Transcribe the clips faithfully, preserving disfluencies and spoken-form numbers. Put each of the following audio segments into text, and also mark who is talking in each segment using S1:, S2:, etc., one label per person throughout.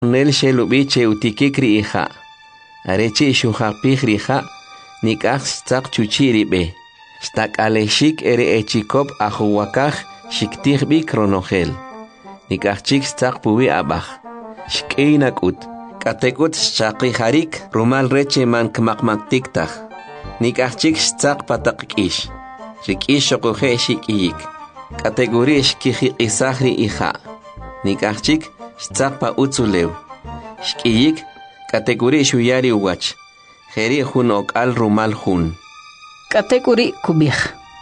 S1: Nel shelubiche utikikri hija. Arechi shuhapih rija. Nikach stak chuchiri be. Stak aleshik ere echikop ahuwakaj shiktih bi kronogel. Nikachik stak puwi abaj. Shkeinakut. Katekut shaki harik rumal reche man kmakmaktiktaj. Nikachik stak patakkish. Rikish shokuhe shikiyik. Kategori shkiji isahri hija. Nikachik stak pa utsulew. Shkiyik kategori shuyari uwach. Jeri hun okal rumal hun.
S2: Kategori kubih.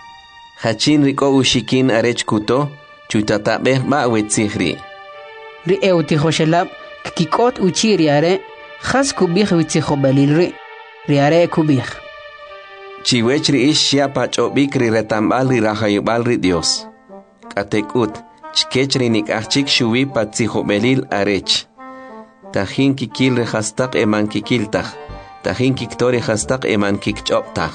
S1: Hachin riko ushikin arech kuto, chutatabeh ba wetzihri.
S2: Ri eutihoshelab, kikot uchiriare, has kubih witzihobalilri. Riare kubih.
S1: Chiwechri ish ya pachobik ri retambal ri rahayubal ri Dios. Katekut, chkechri nikachik shuwi patzihobelil arech. Tahin kikil rehastak eman kikiltah. Tahin kiktori hastak eman kikchoptah.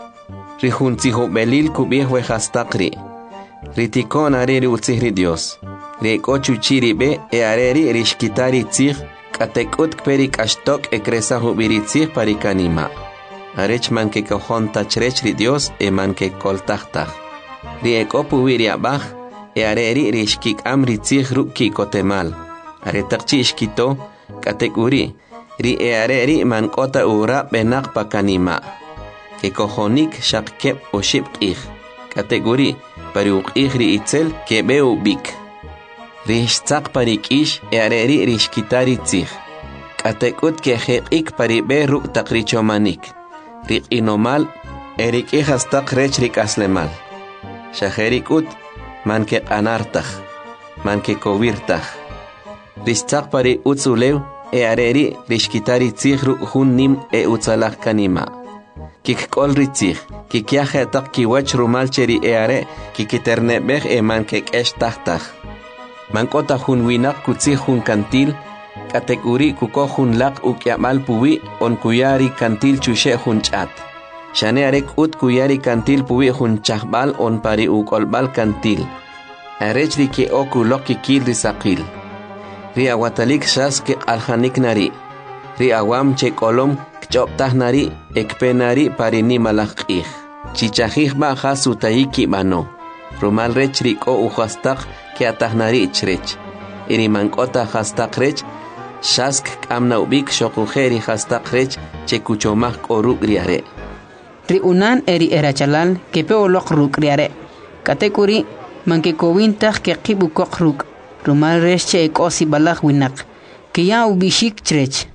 S1: Rihun tzihobelil kubih we hastakri. Ritikon areri utzihri Dios. Reko chuchiri be e areri rishkitari tzih. Katekut kperi kashtok e kresa hubiri tzih parikanima. Arech man ke kohon tachrech ri Dios e man ke koltahtah. Rieko puwiri abaj e areri rishkik amri tzih ruki kotemal. Aretakchi ishkito katekuri. Ri e areri man kota ura benak pakanima. Que cojonik shakep o shipkih. Kategori pariukih ri itzel que beu bik. Rishtzak parikish e areri rishkitari tzih. Katekut que jekik paribe ruk takrichomanik. Rik inomal erikih hastak rech rik aslemal. Shaherikut man ke anartah. Man ke kovirtah. Rishtzak pari utzulew e areri rishkitari tzih ruk hun nim e utzalak kanima. Kik kol ritzih, kik yahetak kiwach rumal cheri e are, kikiternebeh e man kek esh tahtah. Man kota hun winak kutzih hun kantil, kategori kuko hun lak ukyamal puwi on kuyari kantil chushe hun chat. Shane arek ut kuyari kantil puwi hun chahbal on pari ukolbal kantil. Arechri ke oku lok kikil risakil. Ri awatalik shas ke alhanik nari. Ri awam che kolom kchoptah nari ekpenari parini malakih. Chichahih ba hasutayiki mano. Rumal rech riko uhastak ke atah nari chrech. Iri mankota hastak rech. Shask kamna ubik shokujeri hastak rech che kuchomah koruk riare.
S2: Ri unan eri erachalal ke peolok ruk riare. Katekuri manke kowintah ke kibu kokruk. Rumal rech che ekosi balak winak. Ke ya ubishik chrech.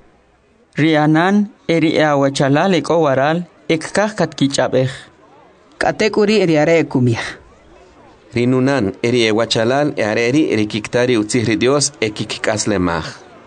S3: Rianan eri awachalal eko waral ekkah katkichapeh.
S2: Katekuri eriare kumih.
S1: Rinunan eri ewachalal e areri rikiktari utzihri Dios ekikaslemah.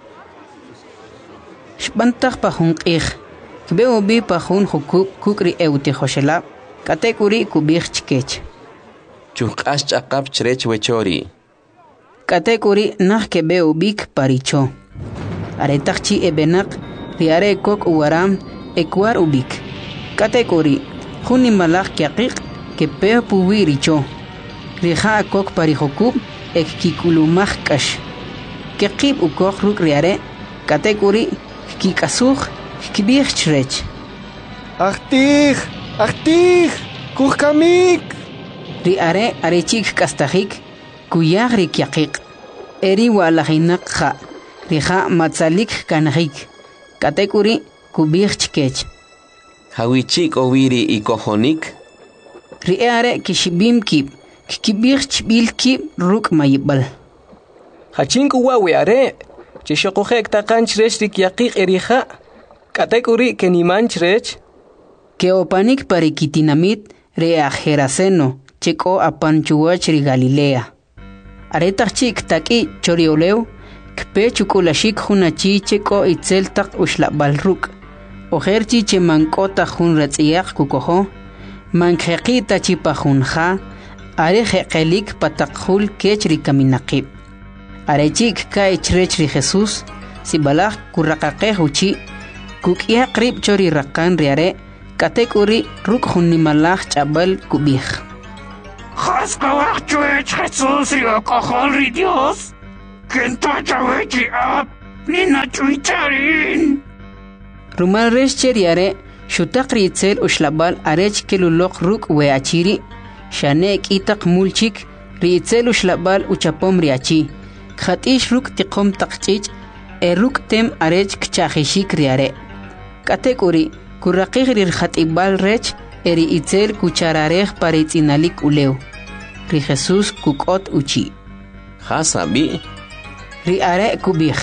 S2: Shbantah pahunqih. Kbeo bi pahun hukuk kukri eutihoshelab. Katekuri kubih chkech.
S1: Chukash chakap chrech wechori.
S2: Katekuri nah kebeo bik paricho. Aretakchi ebenak. Riare kok uwaram ekwar ubik. Kategori huni malak kyakik ke pe puwi richo. Riha kok parihokub ek kikulumah kash. Kekib ukok ruk riare. Kategori kikasuh kibih chrech.
S3: Achtih, achtih, kuhkamik.
S2: Riare arechik kastahik kuyag rikyakik. Eri walahinak ha. Riha matzalik kanahik. Kategori kubih chkech.
S1: Hawichik oviri i kohonik.
S2: Riare kishibim kib. Kibih chbil kib ruk mayibal.
S3: Hachin kuwawi are. Chishokohek takan chrech rikyakik eriha. Kategori keniman chrech.
S2: Keopanik parikitinamit reajeraceno. Cheko apanchuach ri Galilea. Aretachik taki chorioleu. Kpe chukulashik hunachi cheko itzel tak ushlabal ruk. Ojerchi che mankota hun ratziyak kukoho. Mankheqita chipahunja. Are jeqelik patakhul kechri kaminakib. Arechik ka ichrechri Jesús. Sibalak kurrakaqeh uchi. Kukia krib chori rakan riare. Katekuri ruk hunimalak chabal kubih.
S4: Haskawak chuech Jesús y okohol ri Dios. Kenta chawechi ab.
S2: Nina chuitarin. Rumal resh cheriare, shutak ritzel ushlabal arech kelulok ruk weachiri, shanek itak mulchik, ritzel ushlabal uchapom riachi, khatish ruk tikom takchich, e ruk tem arech kchahishik riare. Katekuri, kuraqih rir khatibal rech, eri itzel kuchararej paritzinalik uleu. Ri Jesús kukot uchi.
S1: Hasabi.
S2: Ri are kubich.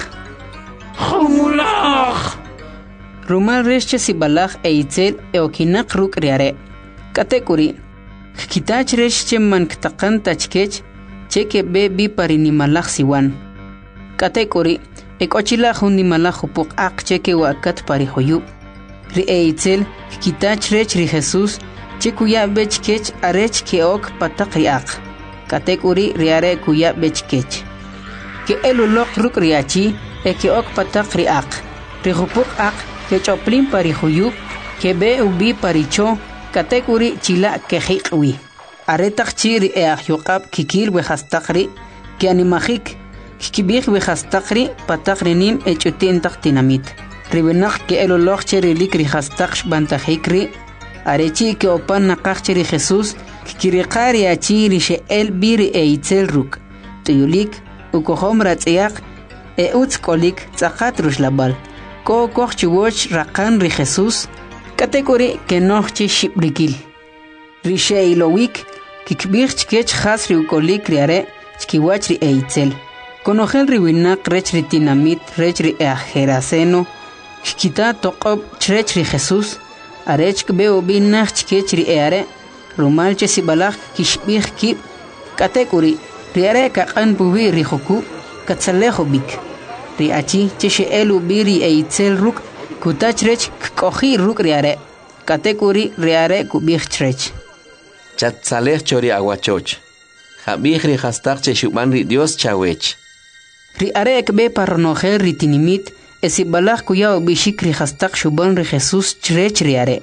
S2: Humulach. Rumal resche sibalach e itzel e okinak ruk riare. Katekuri. Kitach resche man ktakan tachkech, cheke be bi parinimalach siwan. Katekuri. Ek ochilach unimalach upuk ak cheke wakat parihoyu. Ri e itzel, kitach rech ri Jesús, chekuya bechkech arech keok patak riak. Katekuri riare kuya bechkech. Ke elulok ruk riachi, e keok patak riak. Rihupuk ak, ke choplin parihuyuk, ke be ubi paricho, katekuri chila kehikwi. Aretak chiri e ahyokap kikil wehastakri, ke animahik, kikibih wehastakri, patak rinim e chutin tak tinamit. Ribenak ke elulok chiri likri hastaksh bantahikri, arechi ke opan nakachiri Jesús, kikirikari achiri she el biri e itzel ruk. Tuyulik, ukohom ratziak, e utskolik tzakat rushlabal. Ko kochchi woch rakan ri Jesús, katekuri ke nochchi shibrikil. Rishe ilowik, kikbich chkech has ri ukolik riare, chkiwach ri e itzel. Konogel riwinak rech ri tinamit, rech ri e ajeraceno, kikita tokob chrech ri Jesús, arech kbe obinach chkech ri eare, rumal che sibalach kishbich kip, katekuri, riare kakan bubi ri joku, katzalejo bik. Riachi che elu biri e itzel ruk, kutach rech kohi ruk riare, katekuri riare kubich chrech.
S1: Chatzalech chori aguachoch. Jabich ri hastak che shuban ri Dios chawech.
S2: Riare ekbe parnojer ritinimit, esibalach kuya obishik ri hastak shuban ri Jesús chrech riare.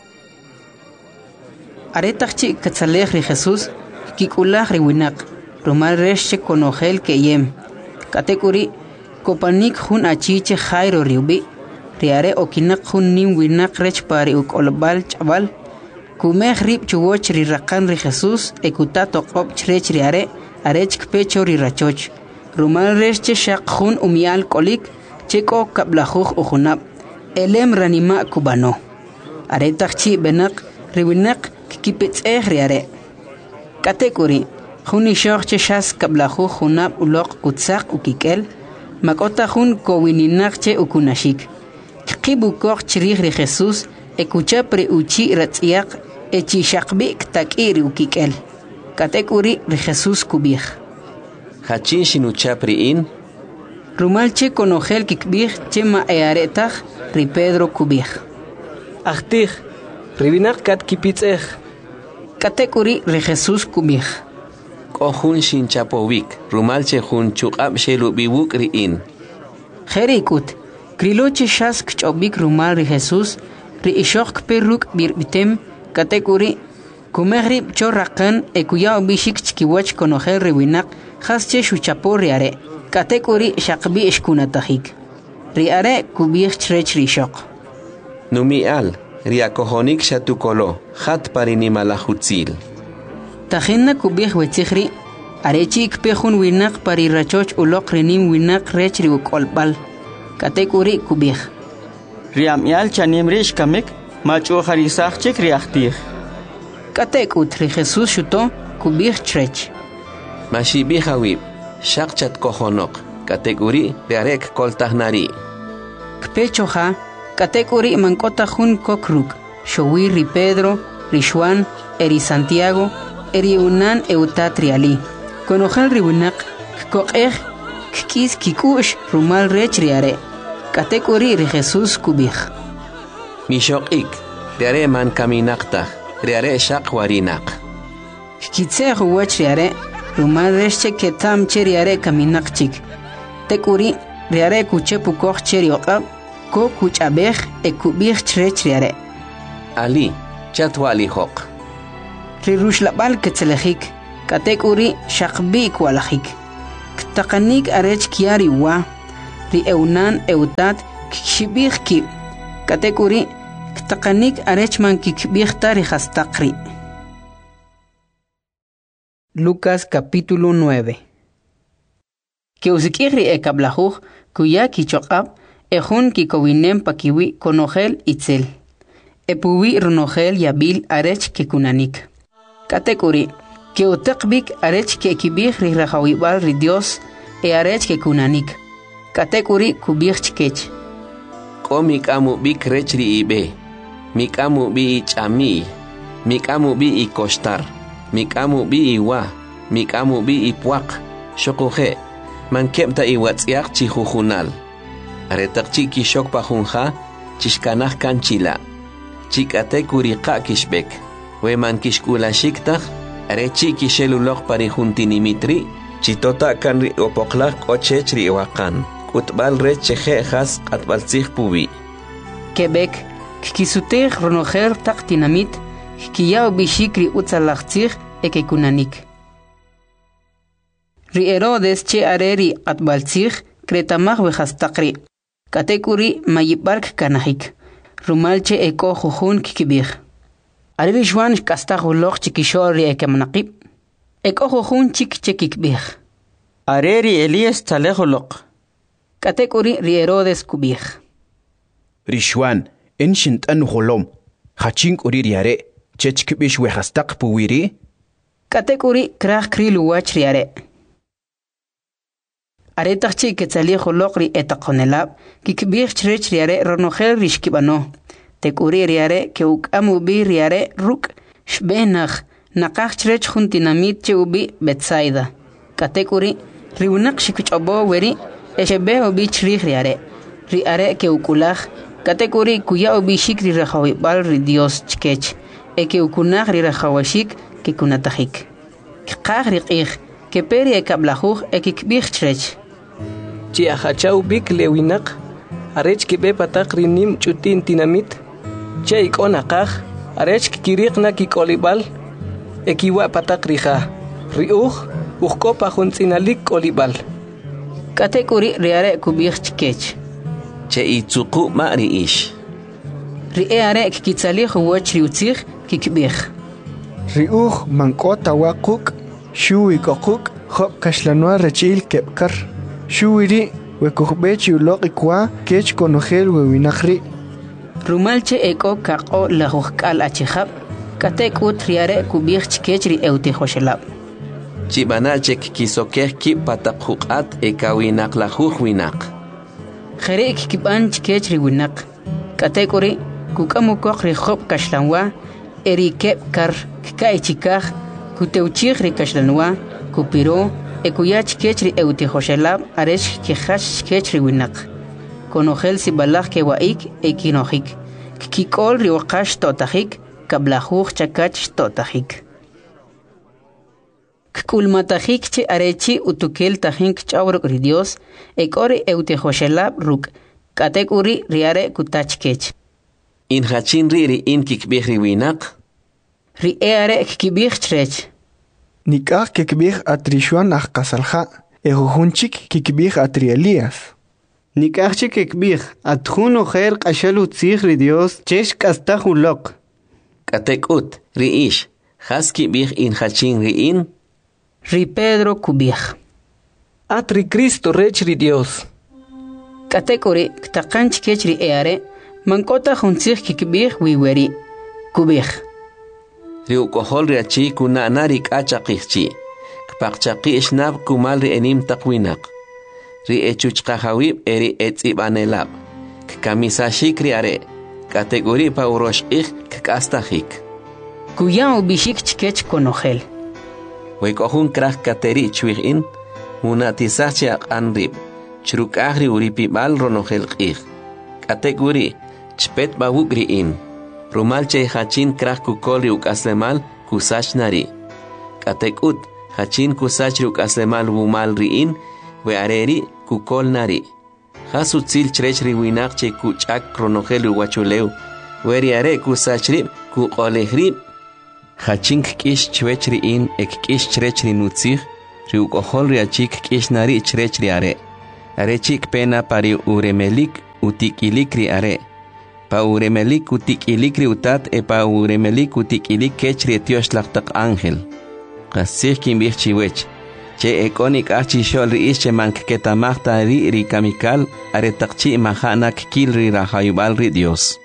S2: Aretachchi katzalech ri Jesús, kikulach ri winak, rumal resche konogel ke yem. Katekuri, kopanik hun achiche jairo riubi, riare okinak hun nim winak rech pari ukolbal chaval, kumeh rip chuwoch ri rakan ri Jesús, ekuta tokop chrech riare, arech kpecho ri rachoch. Rumal resche shak hun umial kolik, cheko kablajuj ujunab, elem ranima kubano. Aretachchi benak, riwinak kikipetz eh riare. Katekuri, Juni shoche shas kablahu junab ulok kutsak ukikel, makota jun kowininache ukunashik. Kibu koch chirih ri Jesús, ekucha pre uchi ratziak, echi shakbi ktakiri ukikel. Katekuri ri Jesús kubih.
S1: Hachin shinucha priin.
S2: Rumalche konogel kikbih chema earetach ri Pedro kubih.
S3: Achtich, ribinak kat kipitzech.
S2: Katekuri ri Jesús kubih.
S1: Kohun shin chapovik, rumalche hun chukab shelu biwuk riin.
S2: Jerikut, kriloche shas kchobik rumal ri Jesús, ri ishok perruk birbitem, katekuri, kumehrib chorrakan ekuya obishik chkiwach konogel riwinak, hasche shuchapo riare, katekuri shakbi ishkunatahik. Riare kubich chrech rishok.
S1: Numial, riakohonik shatukolo, hat parinimalahutzil.
S2: Tajena kubih wetzihri, arechi ikpehun winak pari rachoch ulok renim winak rech riukolbal. Katekuri kubih.
S4: Riamial chanim rish kamek, macho harisach chik riachtih.
S2: Katekut ri Jesús shuto kubih chrech.
S1: Mashibi hawib, shakchat kohonok, katekuri riarek koltahnari.
S2: Kpechoha, katekuri mankota hun kokruk, showi ri Pedro, ri Juan, eri Santiago, eri unan eutatriali. Konojal ribunak, kokeh, kikis kikush rumal rech riare. Katekuri ri Jesús kubih.
S1: Mishok ik, riare man kaminakta, riare shak warinak.
S2: Kitse huwach riare, rumal reche ketam che riare kaminak chik. Tekuri, riare kuche pukoch cheriokab, ko kuchabeh e kubih chrech riare.
S1: Ali, chatwali hok.
S2: Rirushlabal ketzelejik, katekuri shakbi kwalajik. Ktakanik arech kiari wa, ri eunan eutat kikshibih kib. Katekuri ktakanik arechman kikbih tari hastakri. Lucas capítulo nueve. Que usikiri e kablajuj kuya kichokab ejun kikowinem pakiwi konogel itzel. Epuwi runogel yabil arech kekunanik. Katekuri que utakbik arech ke kibih ri rahawibal ri Dios e arech kekunanik. Katekuri kubih chkech.
S1: Ko mikamu bik rech ri ibe. Mikamu bi i chami. Mikamu bi i kostar. Mikamu bi i wa. Mikamu bi i puak. Shokoje. Man kemta i watsiak chi jujunal. Aretak chi kishok pajunja. Chishkanaj kanchila. Chikate kuriqa kishbek. We man kishkula shiktaj. Are chi kishelulok pari juntinimitri. Chitota kanri opoklak ochech ri wakan. Kutbal re cheje has atbalzig pubi.
S2: Quebec. Kikisutej ronojer tak dinamit. Kiyao bishikri utzalachtzig ekekunanik. Ri Herodes che areri atbalzig kretamaj wejastakri. Katekuri mayibark kanahik. Rumalche eko jujun kikibir. Areri shwan kastajulok chikishori ekemnaqib. Eko jujun chik chekikbir.
S4: Areri Elias talejolok.
S2: Katekuri ri Herodes kubir.
S5: Rishwan enshint an holom. Hachink uri riare. Chechkibish wehastak puwiri.
S2: Katekuri krach krilu wach riare. Aretachchi ketzali holokri etakonelab, kikbir chrech riare ronogel rishkibano. Tekuri riare ke ukamu bi riare ruk shbenach nakach chrech juntinamit che ubi Betsaida. Katekuri riunak shikuchobo weri eshebe ubi chrich riare. Riare ke ukulach katekuri kuya ubi shikri rahawi bal ri Dios chkech. Eke ukunach ri rahawashik ke kunatahik. Kqach riqich ke peri ekablajuj ekikbich chrech.
S3: Chi ahachau bik lewinak arech kibe patak rinim chutin tinamit che ikonakaj arech kiriqna kikolibal ekiwa patak rija riuj ujkopa juntzinalik kolibal.
S2: Katekuri riare kubich chkech.
S1: Che itzuku ma ri ish.
S2: Riare kikitzalij woch riutzig kikbich.
S6: Riuj mankota waquk shui kokuk hop kashlanwa rechil kepkar. Shuiri wekujbechi uloqikwa kech konogel wewinakri.
S2: Rumalche eko kako lajujkal achihab. Katekut riare kubich chkech ri eutijoshelab.
S1: Chibanachek kisokeh ki patakhuqat ekawinak lajuj winak.
S2: Jere kikiban chkech ri winak. Katekuri kukamukok ri hop kashlanwa eri kepkar kikaichikaj kuteuchig ri kashlanwa kupiro ekuyach kechri eutijoshelab aresh kihash kechri winak. Konogel si balaj ke waik ekinojik. Kikol ri waqash totajik kablajuj chakach totajik. Kkulmatajik che arechi utukel tajink chawruk ri Dios ekore eutijoshelab ruk. Katekuri riare kutach kech.
S1: In hachin riri in kikbih ri winak.
S2: Ri eare kikibih chrech.
S6: Nikah kikbih atrishwan ah kasalja. Ejujunchik kikbih atri Elías.
S4: Nikahchi kikbih atjun ojer qashalu tzig ri Dios chesh kastajulok.
S1: Katekut ri ish. Has kibih in hachin ri in.
S2: Ri Pedro kubih.
S3: Atri Cristo rech ri Dios.
S2: Katekuri ktakanch kechri eare mankota juntzig kikbih wiweri. Kubih.
S1: Riu kohol ri achi kuna narik achaqihchi. Kpaqchaqi ishnab kumal ri enim taqwinak. Ri echuchqahawib eri etzibanelab. Kamisashik ri are. Kategori pa uroshqih kastahik.
S2: Kuya ubishik chkech konogel.
S1: Wekohun krah kateri chwigin. Munatisachia anrib. Chruk agri uripi bal ronogel qih. Kategori chpet bawugri in. Rumalche hachin krah kukol ukaslemal kusach nari. Katekut hachin kusach ukaslemal wumal riin we areri kukol nari. Hasutzil chrech riwinak che kuchak ronogel uwachuleu. Weri are kusach rib kukoleh Hachin kish chwech riin ek kish chrech rinutzih riukohol riachik kish nari chrech riare. arechik pena pari uremelik utikilikri are. Pa uremelik utikilikri utat e pa uremelik utikilik kechri tioslaktak ángel. Kasih kimbih chiwech. Che ekonik achi shol ri ische mank ketamachta ri ri kamikal are takchi mahanak kilri rahayubal ri Dios.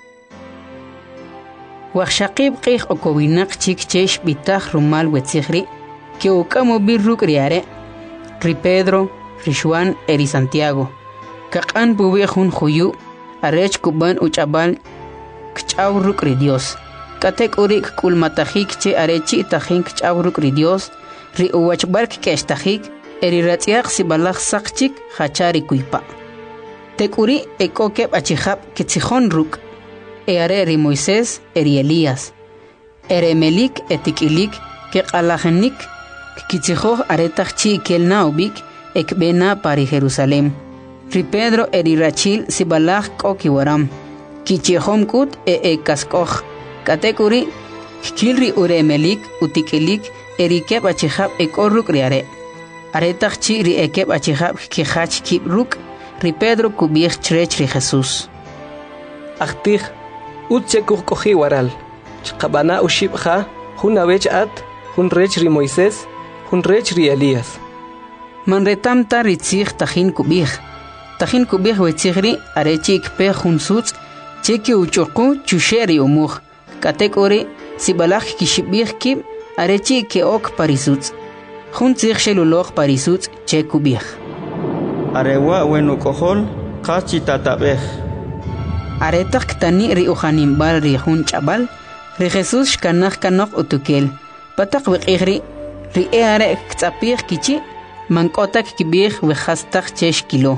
S2: Waxshaqib qih okowinak chik chesh bitach rumal wetsikhri que ukamo birruk riare ri Pedro, ri Juan eri Santiago. Kaqan buwehun khuyu arech kuban uchabal kchawruk ri Dios. Katek urik kulmatahik che arechi tahin kchawruk ri Dios. Ri uwachbark kestajik eri ratiaq sibalach sakchik hachari kuipa. Tekuri ekokeb achihab kitzihon ruk. E are ri Moisés eri Elías. Ere melik etikilik ke qalahenik kitzihoh aretach chi kelna ubik ekbena pari Jerusalem. Ri Pedro eri Rachil sibalach kokiwaram. Kichihom kut e ekaskoh. Katekuri kilri ure melik utikilik erikeb achihab ekorruk riare. Aretach chi ri ekeb achihab kihach kibruk ri Pedro kubich chrech ri Jesús.
S3: Achtih utchekuh kohi waral. Chqabana ushibha hunawech at hun rech ri Moisés hun rech ri Elías.
S2: Manretamta ritzich tahin kubich. Tahin kubich wetzihri arechik pe hun suts cheki uchoku chusheri umuch. Katekori sibalach kishibich kib arechi ke ok parisuts. Jun zich shelulog parisuts che kubich.
S7: Arewa wenu kohol kachi tatabej.
S2: Aretak tani ri uhanimbal ri jun chabal ri Jesús kanach kanok utukel. Patak wikihri ri eare ktsapich kichi mankotak kibich wehastak chesh kilo.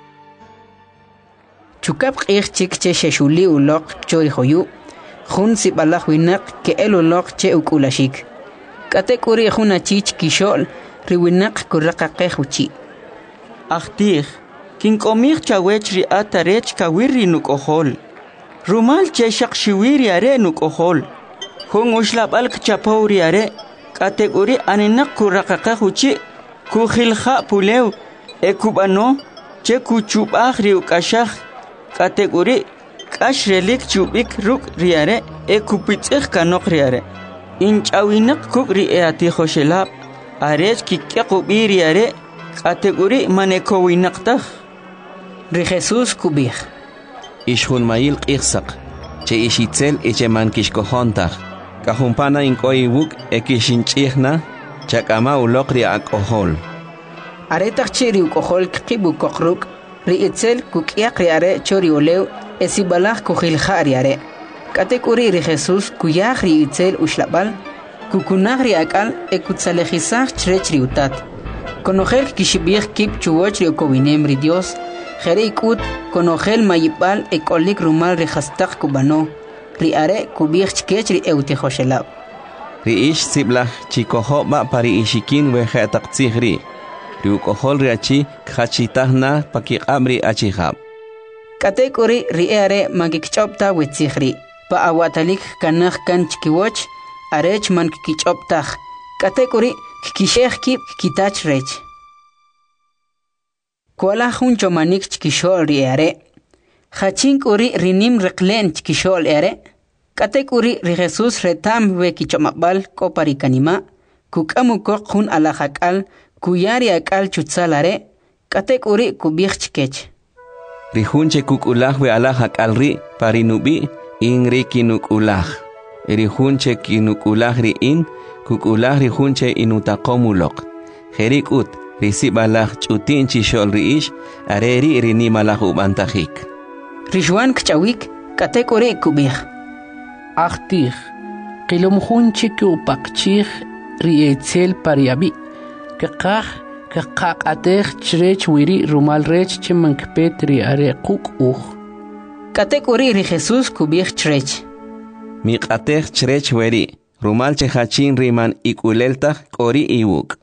S2: Chukap qih chik che sheshuli ulok chori hoyu. Jun sibalach winak ke el ulok che ukulashik. Katekuri juna chich kishol riwinak kuraqaqej uchi.
S7: Achtih kin komich chawech ri atarech kawiri nukohol. Rumal che shakshiwiri are nukohol. Jun ushlabal kchapauri are katekuri aninak kuraqaqej uchi kuhilja pulew ekubano che kuchubaj ri ukashaj katekuri kashrelik chubik ruk riare ekupitzej kanok riare. Inchawinak kukri e ati khoshelab arech kikyaqubi riare kategori manekowinaqtaj
S2: ri Jesús kubich.
S1: Ishun mayil qihsaq che ishitzel eche mankishkohontaj kahumpana inkoiwuk ekishinchihna chakama ulokri akohol.
S2: Aretach chiri ukohol kibu kokruk ri itzel kukyak riare chori olew esibalach kohilja riare. Katekuri ri Jesús kuyaj ri itzel ushlabal kukunaj ri akal ekutsalejizaj chrech ri utat. Konojel kishibij kip chuwoch ri okowinem ri Dios jere ikut konojel mayipal ekolik rumal ri hastak kubano ri are kubij chkech ri eutijoshelab.
S1: Ri ish siblaj chikohoba pari ishikin weja taqtzihri ri ukohol ri achi khachitajna pakiqamri achihab.
S2: Katekuri ri are magikchopta wetzihri pa awatalik kanaj kan chkiwoch arech man kichoptaj katekuri kishej kip kitach rech. Kuala jun chomanik chkishol ri are hachinkuri rinim reklen chkishol are katekuri ri Jesús retam we kichomabal koparikanima kukamukok jun alajakal kuyari akal chutsalare katekuri kubich chkech.
S1: Rijunche kukulaj we alajak alri parinubi inri kinukulaj. Rijunche kinukulaj ri in kukulaj rijunche inutakomulok. Jerik ut risibalaj chutin chishol ri ish areri rinimalaj ubantajik.
S2: Rijuan kchawik katekori kubij.
S8: Achtih qilumjunche kupakchij ri etzel pariabi. Kaqaj kaqaqatej chrech wiri rumal rech chimankpet ri are quk uj.
S2: Katekuri ri Jesús kubij chrech.
S1: Miqatej chrech weri rumal chehachin riman ikuleltaj kori iwuk.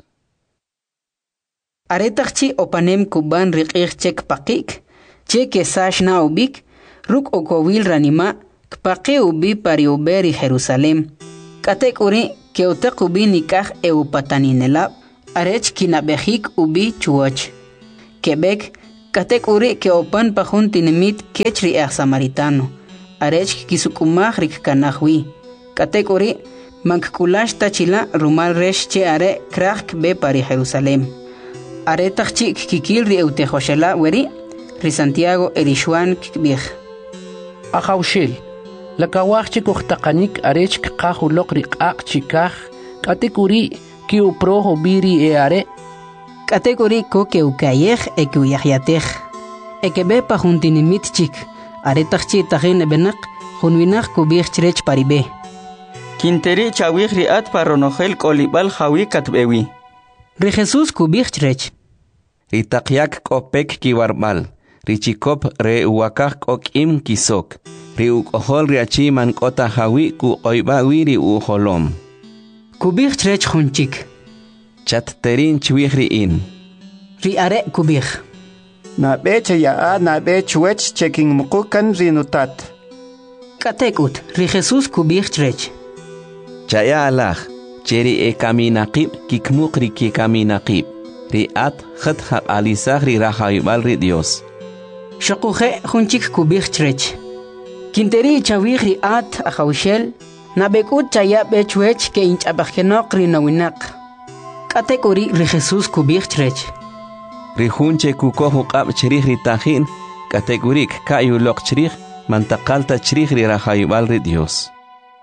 S2: Aretajchi opanem kuban riqij chek pakik che kesash na ubik ruk okowil ranima kpaqi ubi pari uberi Jerusalem. Katekuri ke utak ubi nikaj eupataninelab arech kinabejik ubi chuoch. Quebec Katek uri ke opan pa jun tinimit kech ri aj samaritano. Arech kisukumaj rik kanajwi. Katek uri mankulash tachila rumal resh che are krak be pari Jerusalem. Are tachik kikil ri eutejoshela weri ri Santiago erishwan kibij.
S8: Ajawshel. La kawachik uchtakanik arech kakahulok rik ak chikaj. Katek uri ki uprojo biri e are.
S2: Kategori ko ke ukayej e ke uyahyatej. E ke be pa juntinimit chik. Are tachchi tajin benak junwinaj kubij chrech paribe.
S7: Quinteri chawij riat paronojel kolibal jawi katbewi.
S2: Ri Jesús kubij chrech.
S1: Ri takyak kopek kiwarbal. Ri chikop re uwakak okim kisok. Ri ukohol riachi man kota jawi ku oiba wiri uholom.
S2: Kubij chrech junchik.
S1: Chat terin chwihri in.
S2: Ri are kubij.
S4: Na becha ya a na bech wech checking mukukan rinutat.
S2: Katekut, ri Jesús kubij chrech.
S1: Chaya alaj, cheri e kaminaqib kikmuk ri ki kaminaqib. Ri at khat haq alisaj ri rahayubal ri Dios.
S2: Shokuje junchik kubij chrech. Kinteri chawij ri at ajawshel. Na bekut chaya bech wech ke inch abajkenok ri nawinak. Kategori ri Jesús kubij chrech.
S1: Ri junche kukohu qab chrij ri tajin, kategorik kayu lok chrij, mantaqalta chrij ri rahayubal ri Dios.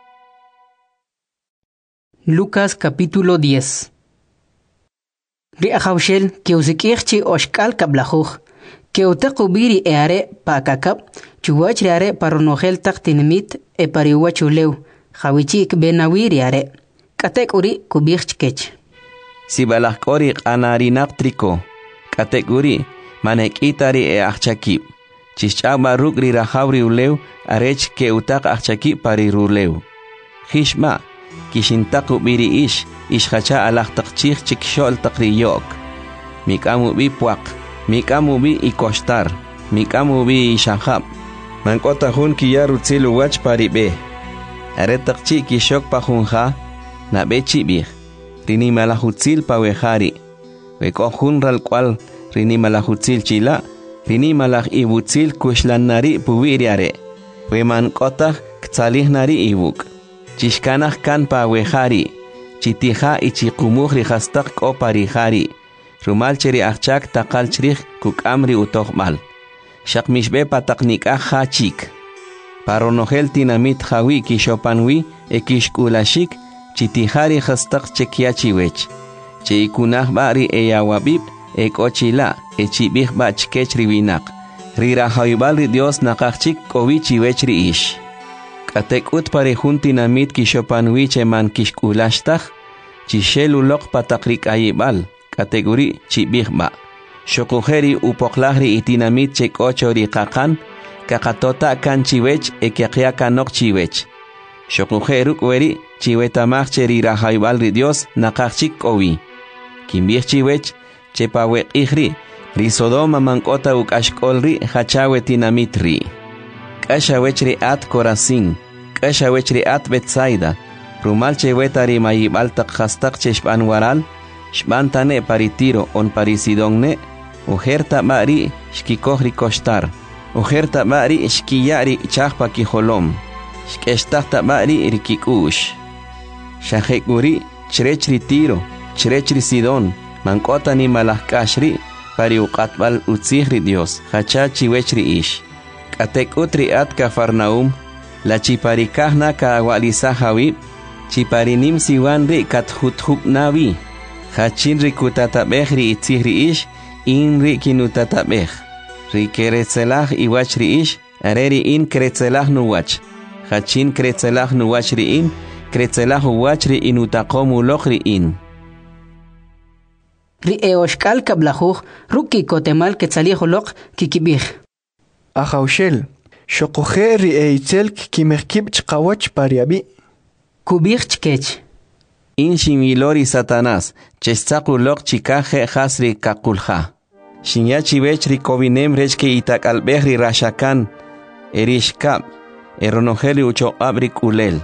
S2: Lucas capítulo diez. Ri ajawshel ke usikirchi oshkal kablajuj, ke utaqubiri e are pakakab, chuwach ri are paronojel taqtinimit e pariwachuleu, jawichik benawiri are. Kategori kubij chkech.
S1: Si balakori qanarinak triko, kategori manekitari e achakib. Chichaba rukri rahabri uleu, arech ke utak achakib pari ruleu. Hishma, kishintaku biri ish, ishhacha alak takchik chikshol takriyok. Mikamu bi puak, mikamu bi ikostar, mikamu bi ishahab. Mankota hun kiyaru tsilu wach pari be. Are takchik kishok pahunha, na be chibih. Rini malahutzil pawehari. Weko hunral cual rini malahutzil chila. Rini malah ibutzil kushlanari puwiriare. Weman kotah ktalihnari ibuk. Chishkanah kan pawehari. Chitiha ichikumuh rihastak ko parihari. Rumal cheri achak takal chrih kukamri utohmal. Shakmishbe pataknikah hachik. Paronojel tinamit hawi kishopanwi ekishkulashik. Chitihari hastak chekiachiwech. Che ikunah bari e yawabib, e kochila, e chibih bach kechriwinak. Rira haybal ri Dios nakachik kowichiwech ri ish. Katek ut pare juntinamit kishopanwiche man kishkulashtach, chishelulok patakrik ayibal, kategori chibih ba. Shokujeri upoklahri itinamit chek ocho ri kakan, kakatota kan chiwech e kiakiakanok chiwech. Shokujeruk weri chiwetamach cheri rahaybal ri Dios nakachik owi. Kimbih chiwech chepawek ihri ri Sodoma mankota uk ashkol ri hachawe tinamit ri. Kashawech ri at Corazín, kashawech ri at Betsaida, rumal cheweta ri mayibal tak hastak cheshpan waral, shbantane pari Tiro on pari Sidonne, ujerta mari shkikoh ri kostar, ujerta mari shkiyari chahpa kijolom. Shkeshtahta mari rikikush. Shahekuri, chrechri Tiro, chrechri Sidón, mankota ni malahkashri, pari uqatbal utzihri Dios, hachachi wechri ish. Katek utri at Cafarnaum, la chiparikahna ka awalisa hawib, chiparinim siwanri kathuthub navi, hachinri kutatabehri itzihri ish, inri kinutatabeh. Rikeretzelah iwachri ish, areri in keretzelah nuwach. Hachin kretzelah nuwachriin, kretzelah uwachriin utakomu lochriin.
S2: Ri eoshkal kablajuj, ruki kotemal ketzaliholok kikibij.
S6: Ajawshel, shokuje ri eitzel kimekib chqawach pariabi.
S2: Kubij chkech.
S1: In shimilori Satanás, chestakulok chikaje hasri kakulha. Shinyachi bechri kovinem rechke itakalbehri rashakan, erishkab. Eronojeli ucho abrik ulel.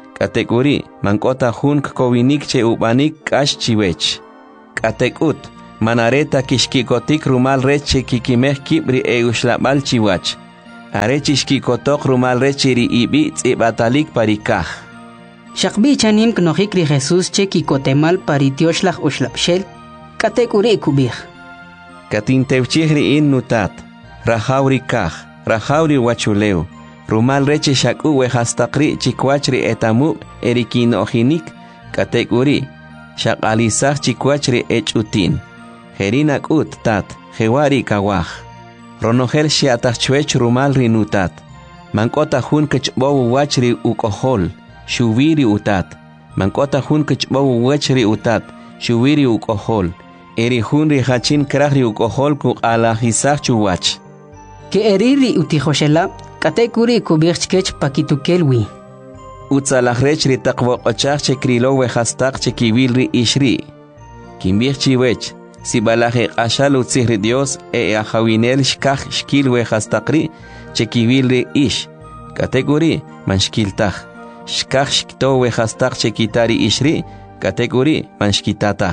S1: Kategori, mankota hunk kovinik che ubanik kash chiwech. Katekut, manareta kishkikotik rumal reche kikimeh kibri euslabal chiwach. Arechi shkikotok rumal reche ri ibi tsibatalik parikaj.
S2: Shakbi chanim knohikri Jesús che kikotemal paritioshlah ushlapshel, katekuri kubih.
S1: Katintewchihri in nutat, rajauri kaj, rajauri wachuleu, rumal reche shaku wehastakri chikwachri etamu erikin ojinik, katekuri, shakalisaj chikwachri echutin. Herinak ut tat, hewari kawaj. Ronogel shiatachwech rumal rinutat. Mankota hun kechbowu wachri ukohol, shuviri utat. Mankota hun kechbowu wachri utat, shuviri ukohol. Eri hun rihachin krahri ukohol kuk alajisach chuwach.
S2: Ke eriri utijoshela, katekuri kubirchkech pakitukelwi.
S1: Utzalahrech ritakwo ochach chekrilo wehastak chekivilri ishri. Kimbirchiwech. Si balaje ashal utzihri Dios e ajawinel shkaj shkil wehastakri chekivilri ish. Kategori man shkiltaj. Shkaj shkto wehastak chekitari ishri. Kategori man shkitataj.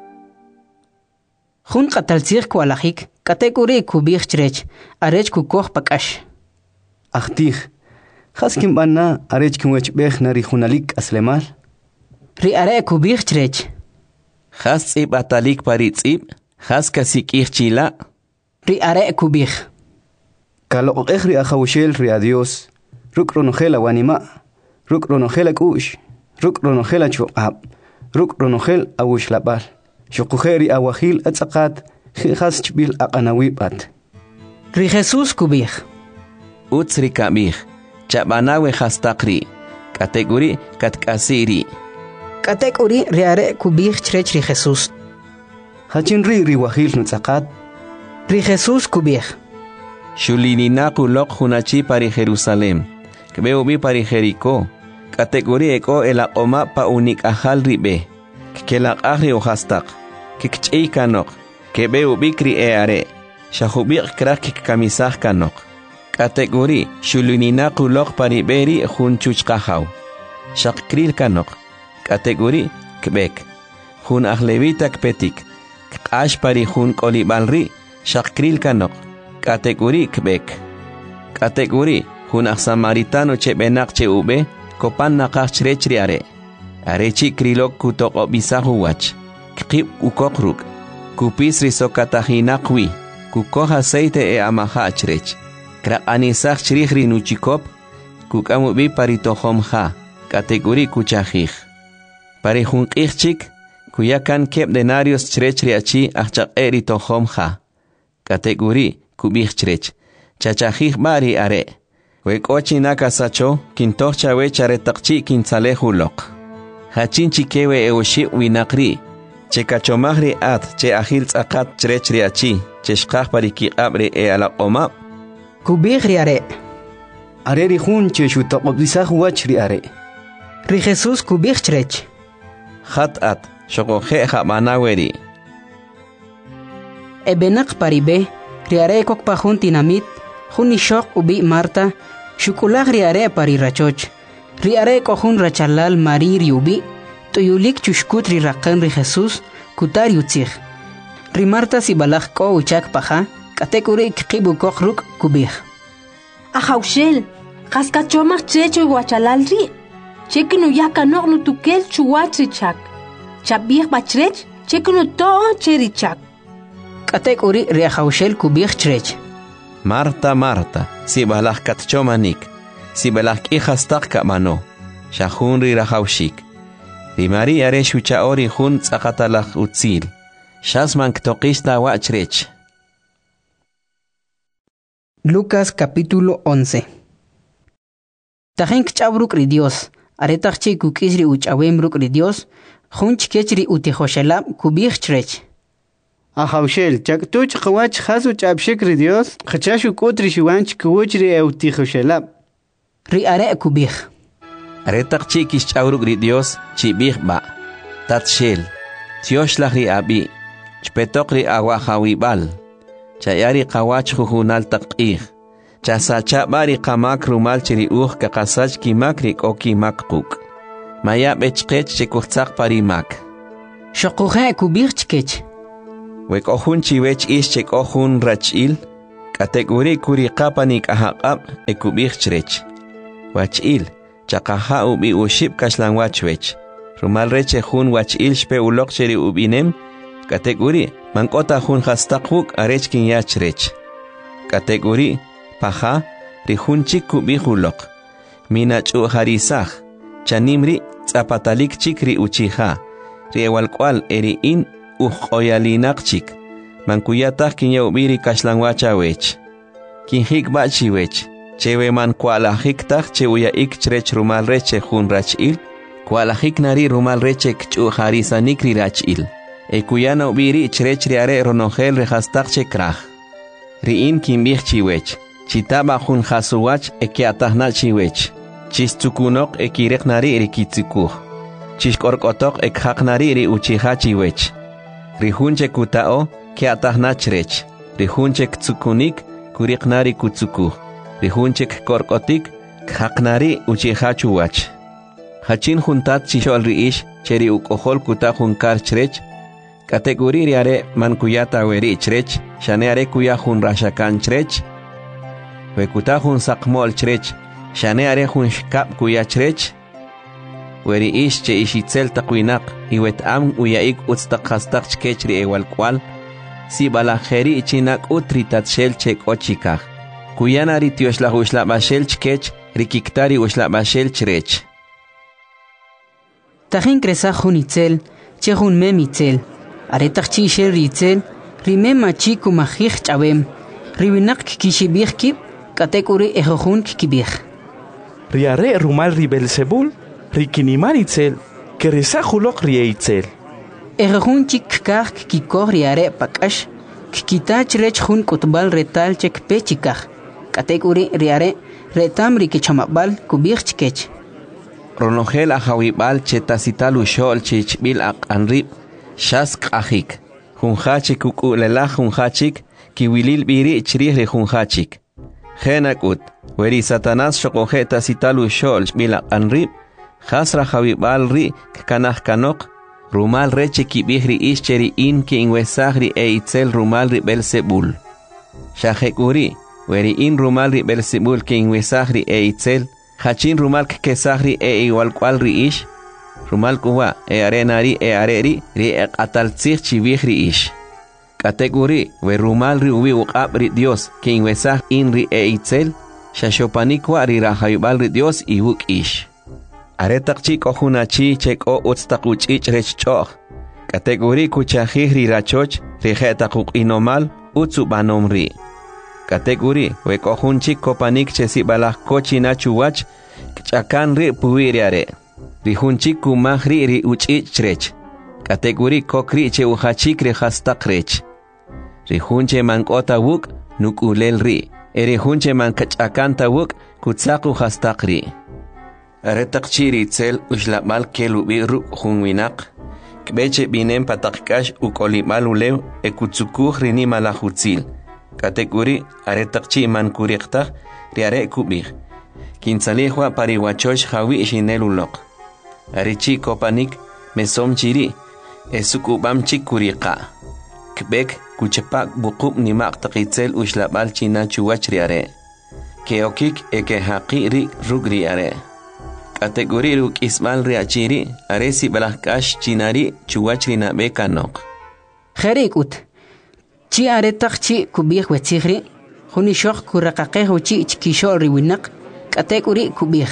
S2: Jun qataltzir kualajik, kategori kubir chrech, arech kukoh pakash.
S4: Achtij, haskim banna arech kumwech bech nari junalik aslemal.
S2: Ri are kubir chrech.
S1: Has tsib atalik paritsib, has kasik irchila.
S2: Ri are kubir.
S4: Kalo echri ajawshel ri a Dios, ruk ronogela wanima, ruk ronogela kush, ruk ronogela chuqab, ruk ronogel awushlabal. Shukujeri awahil atzakat, has chbil aqanawibat.
S2: Ri Jesús kubir.
S1: Utsri kabir, chabanawe hastakri, kategori katkasiri.
S2: Kategori riare kubir chrech ri Jesús.
S4: Hachin ri ri wahil nutzakat.
S2: Ri Jesús kubir.
S1: Shulinina kulok hunachi pari Jerusalem. Kbeo bi pari Jericó. Kategori eko el aqoma pa unik ahal ribe. Kelak ahri o hastak. Kikchei kanok. Kbeo bikri e are. Shahubik krak kikamisah kanok. Kategori shulinina kulok pari beri hun chuchkahaw. Shakkril kanok. Kategori kbek. Hun ahlevita kpetik. Kash pari hun kolibalri. Shakkril kanok. Kategori kbek. Kategori hun ah samaritano che benak che ube. Kopan nakach chrechri are. Arechi krilok kutok obisahu wach. Kip ukokruk. Kupis risokatahinakwi. Kukoh aceite e amaha chrech. Krak anisach chrihri nuchikop. Kukamubi paritohom ha. Kategori kuchahij. Pare hun qihchik. Kuyakan kep denarios chrechri achi achak eri tohom ha. Kategori kubih chrech. Chachahij bari are. Wekochi naka sacho, kintocha wechare takchi kinsalehulok. Hachin chikewe eoshi winakri. Che kachomahri at, che ahil tzakat chrechri achi, che shkaj pariki abre e ala oma.
S2: Kubihri are.
S4: Are ri hun che shutaqobdisah wachri are.
S2: Ri Jesús kubih chrech.
S1: Hat at, shokoje jamanaweri.
S2: Ebenak paribe, riare kok pahun tinamit, hun shok ubi Marta, shukulah riare pari rachoch. Riare kohun rachalal mari riubi, tuyulik chushkut ri rakan ri Jesús, kutar yutzig. Ri Marta si balak ko uchak paha, katekuri kikibu kokruk kubih.
S9: Ajaushel, kaskachomach checho guachalal ri. Chekinu yakanok no tukel chuwatri chak. Chabih bachrech, chekinu to cheri chak.
S2: Katekuri ri ajaushel kubih chrech.
S1: Marta, Marta, si balak katchomanik, si balak ihastak kamano, shahun ri rahaushik. Ri Maria re shuchaori hun tzakatalak utzil, shasman ktokista wachrech.
S2: Lucas capítulo once. Tajen kchabruk ri Dios, aretachchi kukisri uchawembruk ri Dios, hun chkechri utijoshela kubih chrech.
S4: Ajaushel, chaktuch qawach hasu chabshikri Dios, khachashu kutri shiwanch kuchri eutijoshela.
S2: Ri are kubih.
S1: Aretak chikis chauruk ri Dios, chibih ba. Tatshel, tioshlach ri abi, chpetok ri awahawibal. Chayari qawach juhunal taqih. Chasacha bari qamak rumal chiri uj kakasach kimakri oki makquk. Maya bechkech chikuchak parimak.
S2: Shokuhe kubih chkech.
S1: Wek'ojun chiwech ish chek'ojun rach'il, k'atek'uri kuriqapanik ahaq'ab ekub'ij chrech. Wach'il, chaqaja ubi ushib kaxlan wachwech. Rumal reche jun wach'il shpe uloq cheri ubinem, k'atek'uri mank'ota jun jastaquk arech kin yachrech. K'atek'uri paja rijun chik kub'ij uloq. Mina ch'u'jarisaj, chanimri tz'apatalik chik ri uchija, ri ewalk'wal eri'in ujq'oyalinaq chik. Mankuyataj kin yawb'iri kaxlan wachawech. Kin jikb'a chiwech. Chewe man kualajiktaj che uya'ik chrech rumal reche jun rach'il, kualajik nari rumal reche kch'u'jarisanik ri rach'il. Ekuyana ubiri chrech ri are ronojel rejastaq che kraj. Ri'in kinb'ij chiwech, chitaba jun jasuwach ekiatajna chiwech. Chistzukunoq ekiriq nari ri kitzukuj. Chishk'ork'otoq ekjaq nari ri uchija chiwech. Ri jun che kuta'o kiatajna chrech. Ri jun che ktzukunik kuriq nari kutzukuj. Rijunchik korkotik, kjaqnari uchija chuwach. Hachin juntat chishol riish, cheri ukojol kuta junkar chrech, kategori riare mankuyata weri chrech, shaneare kuya jun rashakan chrech, wekuta jun sakmol chrech, shaneare jun shkap kuya chrech, weri ish che ishitzel takwinaq, iwet am uyaik utstakastak chkechri ewal kwal, si balajeri chinak utritat shel chek ochikaj. Kuyana ri tioshla ushla bashel chkech, rikiktari ushla bashel chrech.
S2: Tajin kresa jun itzel, che jun mem itzel. Aretach chi shel ritzel, rimem machi kumajij chabem. Ribinak kishibij kip, katekuri ejojun kibij.
S10: Riare rumal ribelsebul, rikinimar itzel, kresa julok rie itzel.
S2: Ejojun chik kaj kikoj riare pakash, kikita chrech jun kutbal retal chek pechikaj. Kategori riare retam rikichamabal kubij chkech.
S1: Ronojel ajawibal chetasital ushol chichbil aqanrib shask ajik. Junjachik kukulelaj junjachik kiwilil biri chrij re junjachik. Genakut, weri Satanás shokoje tasital ushol bil aqanrib jasra jawibal ri kanaj kanok rumal reche kibij ri ischeri in ki inwesagri e itzel rumal ri Belzebul. Shajekuri weri in rumal ri Belzebul ke inwesagri e itzel, hachin rumal ke sagri e igual cual ri ish, rumal kuwa e arenari e areri ri e ataltzir chivij ri ish. Kategori we rumal ri ubi uqab ri Dios ke inwesag in ri e itzel, shashopanikwa ri rahayubal ri Dios i wuk ish. Aretak chik ojunachi chek o utstakuch ich rech choch. Kategori kuchajij ri rachoch ri jetakuk inomal utsu banom ri. Kategori we kohun chik kopanik chesi balak kochina chuwach kchakan ri puiriare. Rihun chik kumahri ri uchich chrech. Kategori kokri che uhachik ri hastak rech. Rihun che mankota wuk nukulel ri. Erihun che mankchakan ta wuk kutsaku hastak ri. Aretak chiri itzel ushlabal kelubi ru junwinak. Kbeche binem patakkash ukolibal ulew ekutsukuj rini malahutzil. Kategori aretak chi man kuriqtaj riare kubij. Kinsalihwa pariwachosh jawi shinelulok. Arichi kopanik mesom chiri esukubam chik kuriqa. Kbek kuchepak bukub nimaq taqitzel ushlabal china chuwach riare. Keokik eke haqi ri rug riare. Kategori ruk ismal riachiri aresi balakash chinari chuwach rinabe kanok.
S2: Kherikut. Chi aretak chi kubij wetzigri, juni shok kurakaqej uchi chkishol riwinak, kategori kubij.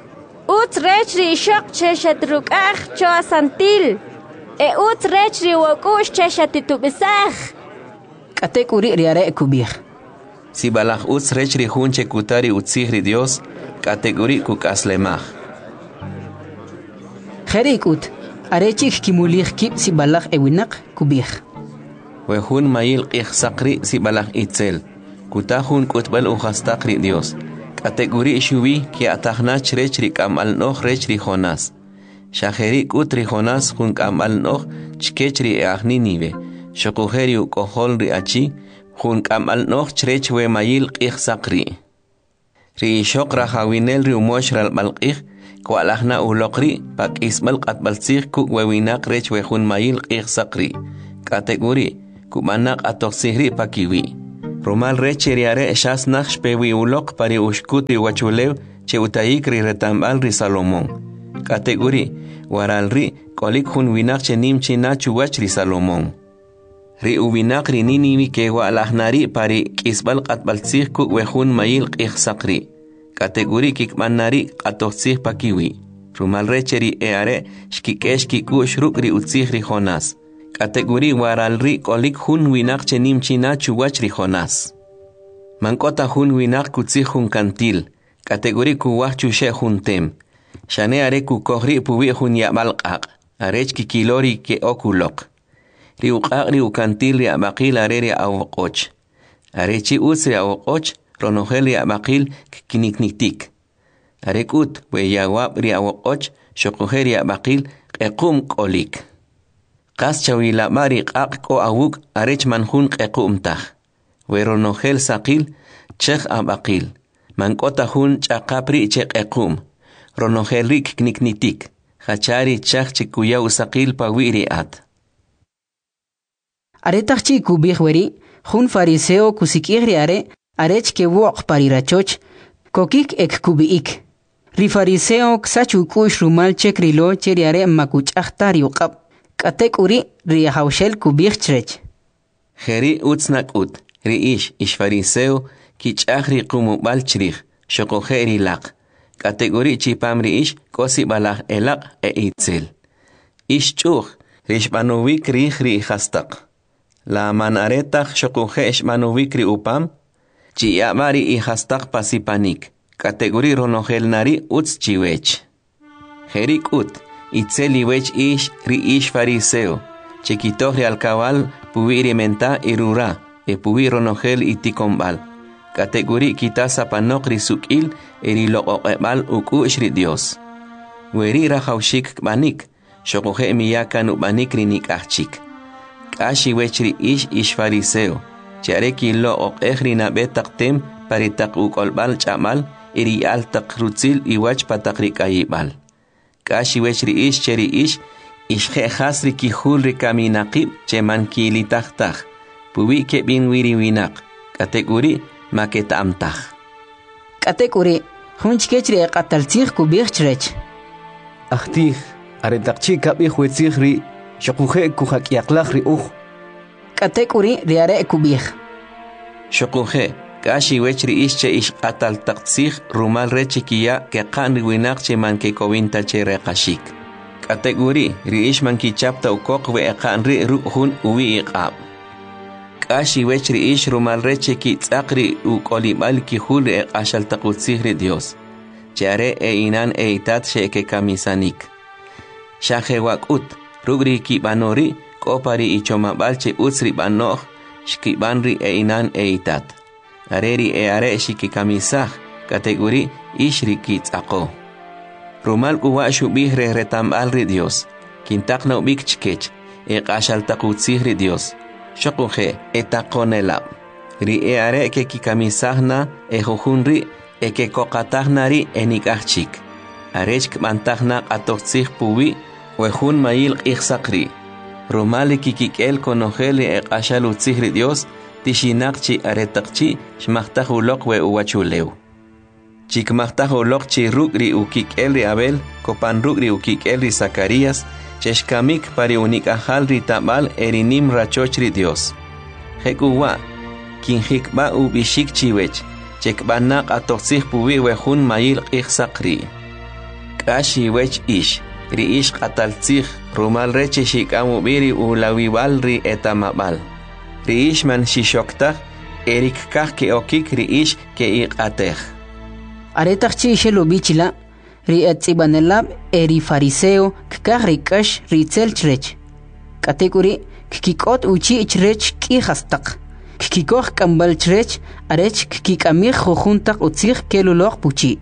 S11: Ut rechri shok cheshatrukaj cho asantil, e ut rechri wakush cheshatitubisaj.
S2: Kategori riare kubij.
S1: Si balaj ut rechri junche kutari utzigri Dios, kategori kukaslemaj.
S2: Kherikut, arechik kimulij kip si balaj ewinak kubij.
S1: Wehun mayil qih sakri si balak itzel. Kutahun kutbal uhastakri Dios. Kategori shubi ki atahna chrech rikam al noh rech ri Jonas. Shaheri kut ri Jonas hun kam al noh chkech ri ahni nive. Shokuheri ukohol ri achi hun kam al noh chrech we mayil qih sakri. Ri shok rahawinel ri umosh ral balqih ko alahna ulokri pak ismal qatbalsih kuk wewinak rech we hun mayil qih sakri. Kategori kumanak atoxihri pakiwi. Rumal reche riare shas nakh pewi ulok pari ushkuti wachulew che utayikri retambal ri Salomón. Kategori waralri kolik hun winak che nimchi nachu wachri Salomón. Ri uwinak ri niniwi ke walahnari pari kisbal qatbaltsih ku wehun mayil qihsaqri. Kategori kikmanari atoxih pakiwi. Rumal recheri eare shkikeshki ku shrukri utsihri Jonas. Kategori waralri kolik hun winak che nimchina chuwachri Jonas. Mankota hun winak kutsih hun kantil. Kategori ku wachushe hun tem. Shane are ku kohri puwi hun yabalqaq. Arech kikilori ke okulok. Ri uqaq ri ukantil ri abaqil are ri awqoch. Arechi usri awqoch ronohel ri abaqil kinikniktik. Arekut we yawab ri awqoch shokuher ri abaqil qequm kolik. Qas chawila mari qaq ko awuk arech manhun qequmtah. We ronohel saqil chekh abaqil. Mankota hun chaqapri che qequm. Ronohel ri kniknitik. Hachari chakh chikuya usaqil pawiri at.
S2: Aretach chi kubih weri, hun fariseo kusikihri are, arech ke wok parirachoch, kokik ek kubiik. Ri fariseo ksachu kush rumal chek rilo cheri are makuch ahtari uqab. Katek uri ri haushel kubih chrech.
S1: Heri utsnak ut, ri ish ish fariseo kich ahri kumubal chrich, shokoheri laq. Kategori chipam ri ish kosi balach elaq e itzel. Ish chuch, rish banowik rich ri hastaq. La manaretach shokuhe ishmanuvikri upam, chi yamari i hastak pasipanik, kategori ronohel nari uts chiwech. Herik ut, itzeli wech ish ri ish fariseo, chekitohri al cabal puwiri menta irura, e puwi ronohel itikombal. Kategori kitasa panok sukil eri loqoqebal uku ishri Dios. Weri rahaushik banik, shokuhe miyakan ubanik rinik ahchik. Ashi wechri ish ish fariseo. Chareki lo oqehri na betaqtem paritak ukolbal chamal iri al taqrutzil iwach patakri kayibal. Kashi wechri ish cheri ish ish khasri ki hulri kaminaqib cheman ki litahtah. Puwi ke bin wiri winak. Kategori maketamtah.
S2: Kategori hunchkechri qataltih kubih chrech.
S4: Ahtih aretakchi kabih wetzihri Shokuhe kuhak yaklach ri uj.
S2: Kategori riare kubih.
S1: Shokuhe, kashi wechri ische ish atal taqtsih rumal rechikia ke qan riwinak che man ke kovinta che reqashik. Kategori ri ish man ki chapta ukok we qan ri ruhun uwi iqab. Kashi wechri ish rumal rechiki tsaqri ukolibal ki hul e qashal taqutsih ri Dios. Chare e inan e itat she ke kamisanik. Shahe wakut. Rugri ki banori, kopari ichoma balche utsri banoh, shki banri e inan e itat. Areri e are shiki kamisah, kategori ishri ki tsako. Rumal kuwa shubihre retambal ri Dios, kintakna ubik chkech, e qashal takutsihri Dios. Shokuhe e takonelab. Ri e are ke ki kamisahna e jujunri, e ke kokatahna ri e nikachik. Arechk mantahna atoxih puwi, Wehun mayil qihsaqri. Rumali kikikel konoheli e qashalu tsihri Dios, tishinakchi aretaqchi, shmahtaj uloq we uwachulew. Chikmahtaj uloq chi rugri ukikel ri Abel, kopan rugri ukikel ri Zacarías, cheshkamik pari unikajal ri tabal erinim rachochri Dios. Hekuwa, kinhikba ubishik chiwech, chekbanak atoxih puwi wehun mayil qihsaqri. Kashi wech ish. Ri ish qataltzih rumal reche shikamu biri ulawiwal ri etamabal. Ri ish man shishoktaj erik kah ke okik ri ish ke iqatej.
S2: Aretach chi shelo bichila ri etzibanelab eri fariseo kkah ri kash ri tselchrech. Kategori kikikot uchi ichrech ki hastaq. Kikikoh kambal chrech arech kikamih jojuntaq utzih keluloj puchi.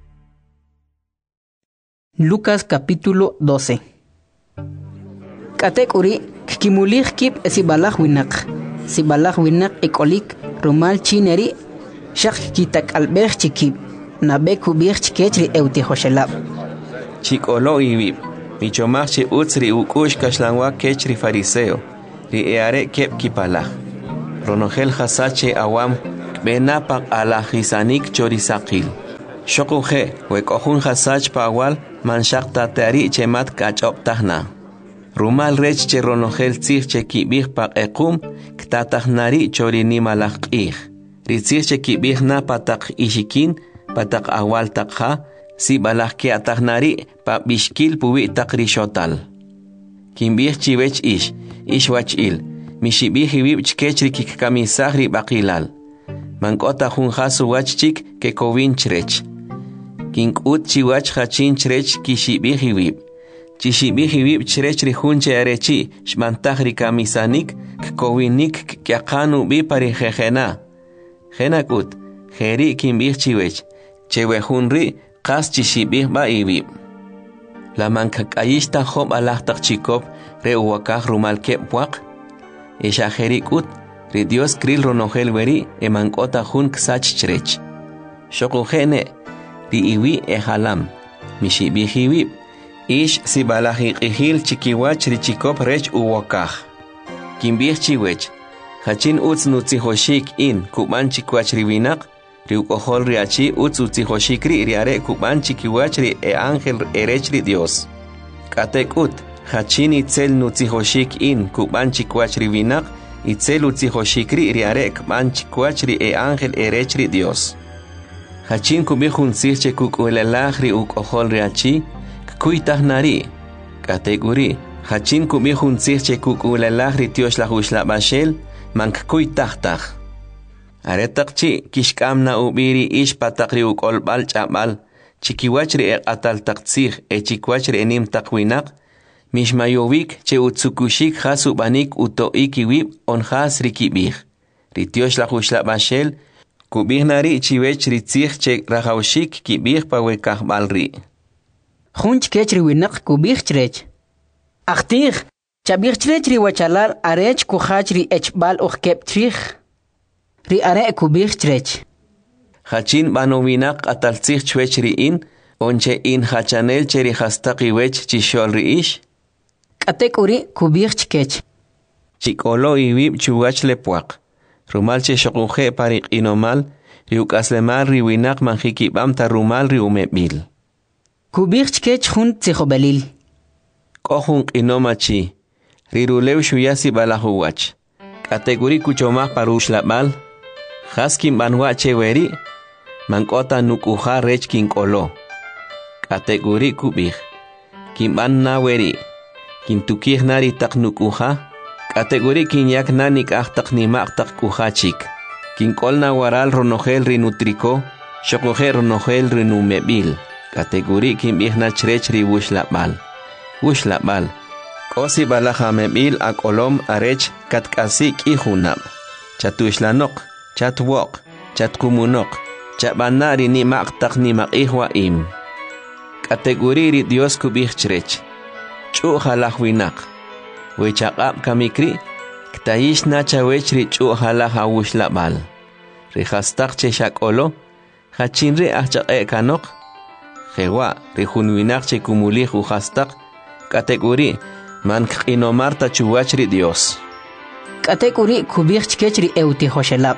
S2: Lucas capítulo doce. Kategori kikimulih kip sibalach winak. Sibalach winak ekolik rumal chineri shak kitak albech chikip. Nabeku bich chikechri euti hoshelab.
S1: Chikolo ibib. Michomach chi utsri ukush kashlanwa kechri fariseo. ri eare kep kipala. Ronogel hasache awam benapak ala hisanik chorisakil. Shokuje wekohun hasach pa awal manshak tatari chemat kachop tahna. Rumal rech che ronogel tzich che kibih pak ekum ktatahnari chorini malakih. Ritzich che kibih na patak ishikin patak awal takha si balak ke atahnari pa bishkil puwi takrishotal. Kimbih chiwech ish, ish wach il, mishibih hibib chkechri kikamisahri bakilal. Mankota hun hasu wach chik ke kovin chrech. Kinkut chiwach hachin chrech kishibih hibib. Chishibih hibib chrech rihunche arechi, shmantahri kamisanik, kovinik kyakanu bi pari jejena. Jenakut, jeri kimbih chiwech, chewehunri, kas chishibih ba ibib. La mankakayista hob alahtak chikop re uwakah rumal kepwak. Isha jerikut, ri Dios kril ronogel weri e mankota hun ksach chrech. Shokujene, ri iwi e halam, mishibih ibib. Ish si balahi ihil chikiwach ri chikop rech uwakah. Kimbih chiwech, hachin utz nutzi hoshik in kuban chikwach riwinak, riukohol riachi utz utzi hoshikri riare kuban chikiwach ri e ángel erech ri Dios. Katek ut, hachin itzel nutzi hoshik in kuban chikwach riwinak, itzel utzi hoshikri riare kuban chikwach ri e ángel erech ri Dios. Hachin kubihun sirche kukulelah ri ukohol riachi, kuitah nari. Katek uri, hachin kubihun sirche kukulelah ri Dios la hushla bashel, mank kuitahtah. Aretak chi kishkam na ubiri ish patakri ukolbal chabal, chikiwachri e atal taktsih e chikwachri enim takwinak, mishmayovik che utsukushik hasubanik utoikiwib on has rikibih. Ritiosh la hushla bashel, kubih nari chiwech ritzih che rahaushik kibih pawekah balri.
S2: Hunch kechri winak kubih chrech. Achtih, chabih chrech riwachalal arech kuhachri echbal ukep trich. Ri are kubih chrech.
S1: Hachin banowinak ataltzich chwech ri in, onche in hachanel cheri hastaki wech chishol ri ish.
S2: Katek uri kubih chkech.
S1: Chikolo iwib chuwach lepuak. Rumal che shokuje parik inomal, riuk aslemal riwinak manjikibam ta rumal ri umebil.
S2: Kubih chkech hun tzihobelil.
S1: Kohun inomachi, rirulew shuyasi balahuwach. Kategori kuchomah parush labal, haskin banwa cheweri, mankota nukuha rech kinkolo. Kategori kubih, kimban naweri, kintukih nari tak nukuha, kategori kinyak nanik ahtak nimak tak kuhachik. Kinkol na waral ronogel rinutriko, shokogel ronogel rinumebil. Kategori kimbih na chrech ri wush labal. Wush labal. Kosi balahamebil akolom arech katkasi kihunab. Chatushlanok, chatwok, chatkumunok, chabanari ni maktak ni makihwa im. Kategori Dios kubih chrech. Chu halahwinak. Wechakap kamikri, ktaish na chawechri chu halahawush labal. Rihastak cheshak olo, hachinri ahchak kanok. Jewa, rihunwinak che kumulih uhastak. Kategori mank inomarta chuwachri Dios.
S2: Kategori kubih chkechri euti hoshelab.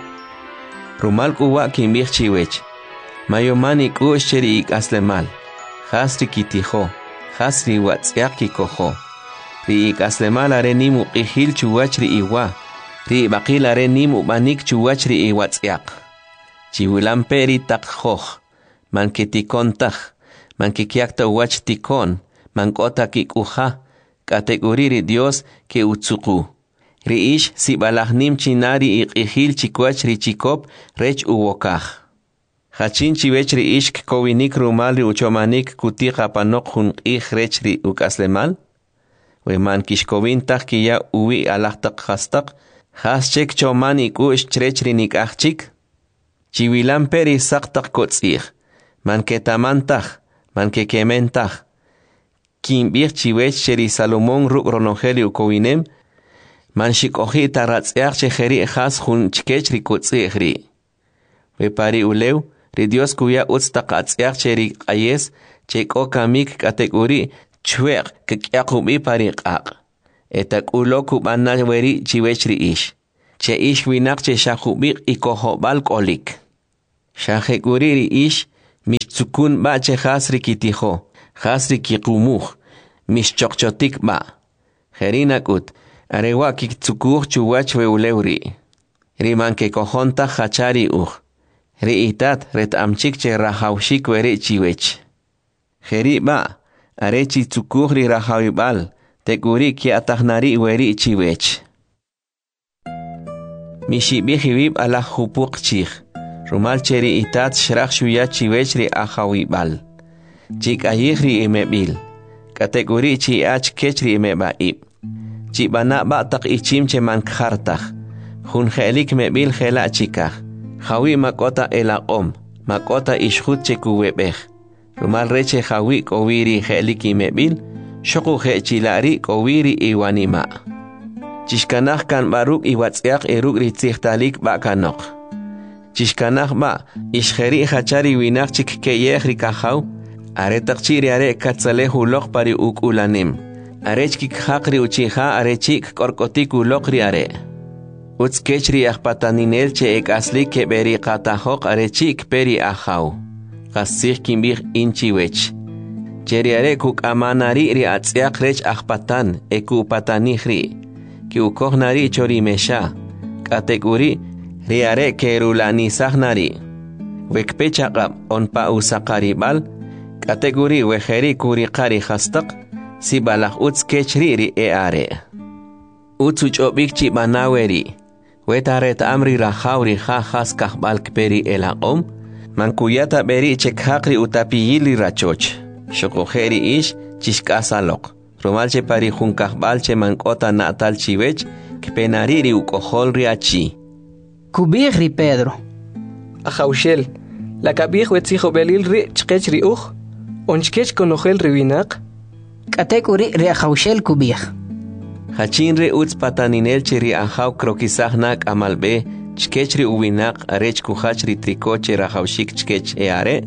S1: Rumal kuwa kimbih chiwech. Mayomani kusheri ik aslemal. Hasri kitiho. Hasri watsyak kikoho. Ri ik aslemal are nimu qihil chuwachri iwa. Ri bakil are nimu banik chuwachri iwatsyak. Chiwilam peri takhoh. Mankitikon tach. Mankikiakta wach tikon. Mankota kikuha. Kategori Dios ke utsuku. Riish si balahnim chinari iqihil chikwach ri chikop rech uwokah. Hachin chiwech riish kowinik rumal ri uchomanik kutika panok hun ih rech ri ukaslemal. Weman kishkovin tak kiya uwi alahtak hastak. Haschek chomani kush chrech ri nikachik. Chiwilam peri saktak kotzih. Man ketamantak. Man kekementak. Kimbir chiwech cheri Salomón ruk ronogeli ukowinem, man shikohi taratziach cheheri echas hun chkech rikutzi echri. Vepari ulew, ri Dios kuya utz takatziach cheri ayes, cheko kamik kategori chweq kekyakubi pari qaq. Etak ulo kubana weri chiwech ri ish. Che ish winak che shahubik ikohobal kolik. Shahekuri ri ish mish tsukun ba che khasri kitiho. Khasri kikumuh. Mish chokchotik ba. Herinakut. Arewa kik tsukuh chuwach we ulewri. Riman ke kohonta hachari uh. Ri itat ret amchik che rahawshik weri chiwech. Heri ba. Arechi tsukuh ri rahawibal. Tekuri ki atahnari weri chiwech. Mishi bihibib ala hupuk chich. Rumal cheri itat shrach shuya chiwech ri ahawibal. Chik ayih ri imebil. Kategori chi ach kech ri imebaib. Chik bana ba tak ichim che man khartach. Hun khelik mebil khela chikach. Hawi makota elaqom. Makota ishhut che kuwebech. Rumal reche hawi kowiri khelik imebil. Shoko he chilari kowiri iwanima. Chishkanach kan baruk iwatsiak eruk ritzichtalik bakanok. Chishkanach ba ishkheri hachari winak chik keyeh rikahaw. Are takchiri are katzale hulok pari uk ulanim. Are chik hakri uchiha are chik korkotik ulok ri are. Uts kechri akpataninel che ek asli ke beri katahok are chik peri ahaw. Kasih kimbih inchiwech. Cheriare kuk amanari ri atsiak rech akpatan eku patanihri. Ki ukohnari chori mesha. Kategori riare kerulani sahnari. Wekpechakab onpa usakaribal. Kategori wejeri kurikari hastak. Si balak uts kechri ri eare. Uts uchobik chi banaweri. Wetaret amri rahawri ha haskah balk peri elaqom. Mankuyata beri chekhakri utapiyili rachoch. Shokojeri ish chishkasalok. Romalche pari junkahbalche mankota natal chiwech. Kpenariri ukohol riachi.
S2: Kubih ri Pedro.
S3: Ahaushel. La kabih wetzijo belil ri chkech ri uj. Onchkech konojel riwinak.
S2: Katekuri ri ahaushel kubih.
S1: Hachin ri uts pataninel chiri ahaw krokisahnak amalbe. Chkech ri uwinak arech kuhach ri trikoche rahawshik chkech eare.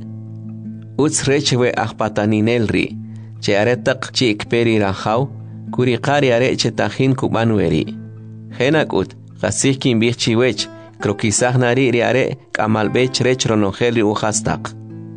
S1: Uts rechwe ahpataninel ri. Che aretak chi ikperi rahaw. Kuri qari are che tahin kubanweri. Henakut. Gasih kimbih chiwech. Krokisahna ri ri are kamalbech rech ronogel ri uhastak.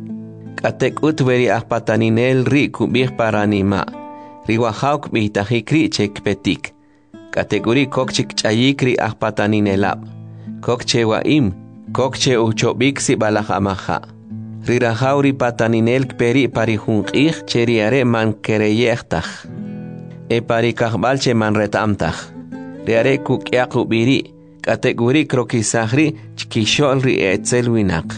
S1: Katek ut veri ahpataninel ri kubih paranima. Ri wahaw kubih tahikri che kpetik. Kategori kokchik chayik ri ahpataninelab. Kokche waim. Kokche uchobik si balach amaha. Ri rahaw ri pataninel kperi pari hunkih che ri are man kereyektaj. E pari kahbal che man retamtaj. Ri are kukyak ubiri. Kategori krokisahri chkishol ri etzel winak.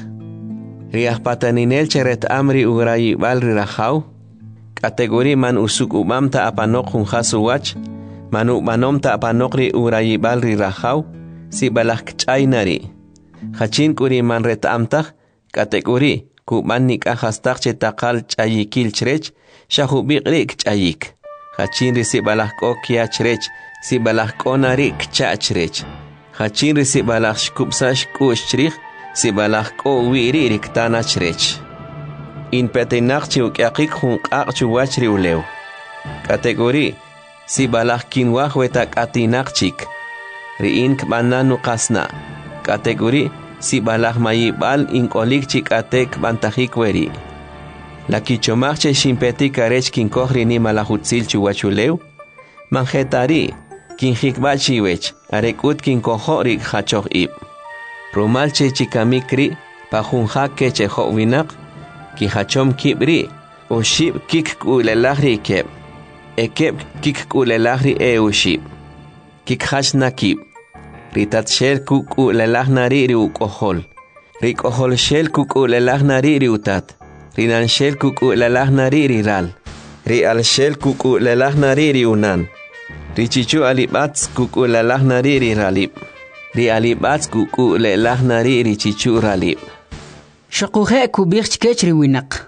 S1: Ri ahpataninel cheret amri urayibal ri rahaw. Kategori man usuk umam ta apanok hunjasu wach. Manu manom ta apanok ri urayibal ri rahaw. Si balak kchaynari. Hachin kuri man retamtaj. Kategori kuman nikahastak che takal chayikil chrech. Shahubik ri kchayik. Hachin ri si balak kokia chrech. Si balak konari kchachrech. Hachin ri si balak shkupsash kushchrich. Si balak ko wiri riktana chrech. In petenak chi ukyakik hunkak chuwach ri ulew. Kategori si balak kinwah wetak atinak chik. Ri in kbana nukasna. Kategori si balak mayibal inkolik chik atek bantajik weri. La kichomach che shimpetik arech kinkoh ri ni malahutsil chuwach ulew. Manjetari. Kin hikbachi wech, arekut kin koho rik hachoch ib. Rumal che chikamikri, pahunha keche ho winak, ki hachom kibri, o shib kik kulelahri keb. Ekeb kik kulelahri e o shib. Kik hach nakib. Ritat shel kuk ulelahnari ri ukohol. Rik ohol shel kuk ulelahnari ri utat. Rinan shel kuk ulelahnari ri ral. Ri al shel kuk ulelahnari ri unan. Richichu alibats kuku lelah nari ri ralib. Ri alibats kuku lelah nari richichu ralib.
S2: Shakuhe kubir chkech ri winak.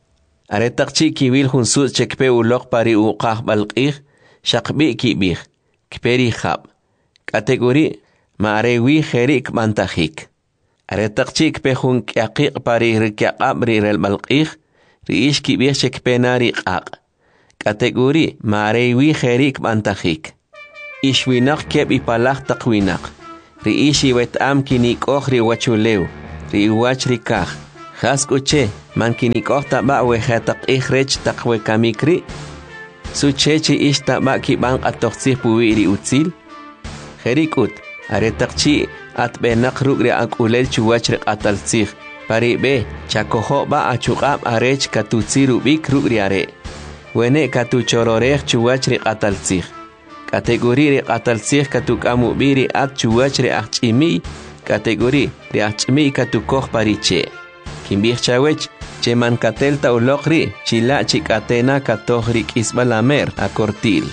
S1: Aretak chi kiwil hunsut chekpe ulok pari uqah balqih. Shakbi kibih. Kperi khab. Kategori maarewi kherik mantajik. Aretak chi kpe hun kyaqik pari rikyaqab ri rel balqih. Ri ish kibih chekpe nari qaq. Kategori maarewi kherik mantajik. ishwinak keb ipalach takwinak. Ri ishi wet am kinik och ri wachuleu. Ri wach ri kaj. Hask uche, man kinik och taba wehatak ihrech takwe kamikri. Su chechi ish taba kibang atoksih puwi ri utzil. Herikut, aretakchi at benak rugri ak ulel chuwach ri atalsih. Pari be, chakoho ba achukab arech katutsiru bik rugri are. Wene katu chororech chuwach ri atalsih. Kategori ri atalsih katuk amu biri at chuwach ri achimi. Kategori ri achimi katukoh pariche. Kimbih chawech, che man katelta ulokri, chila chikatena katohri kisbalamer a cortil.